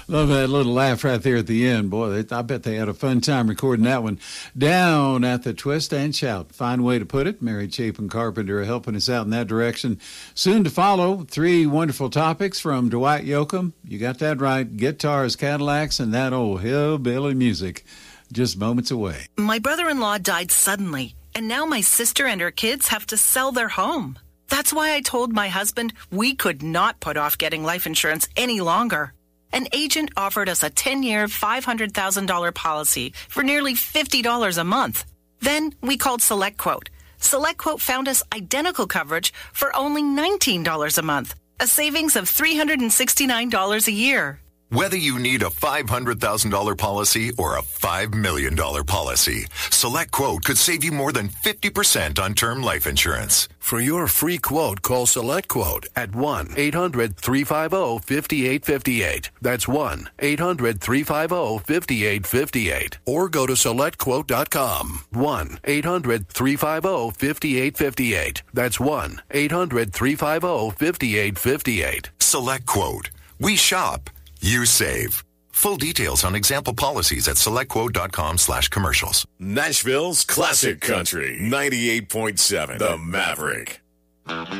Love that little laugh right there at the end. Boy, I bet they had a fun time recording that one. Down at the Twist and Shout. Fine way to put it. Mary Chapin Carpenter helping us out in that direction. Soon to follow, 3 wonderful topics from Dwight Yoakam. You got that right. Guitars, Cadillacs, and that old hillbilly music. Just moments away. My brother-in-law died suddenly, and now my sister and her kids have to sell their home. That's why I told my husband we could not put off getting life insurance any longer. An agent offered us a 10-year, $500,000 policy for nearly $50 a month. Then we called SelectQuote. SelectQuote found us identical coverage for only $19 a month, a savings of $369 a year. Whether you need a $500,000 policy or a $5 million policy, SelectQuote could save you more than 50% on term life insurance. For your free quote, call SelectQuote at 1-800-350-5858. That's 1-800-350-5858. Or go to SelectQuote.com. 1-800-350-5858. That's 1-800-350-5858. SelectQuote. We shop. You save. Full details on example policies at SelectQuote.com/commercials. Nashville's Classic Country, 98.7, The Maverick.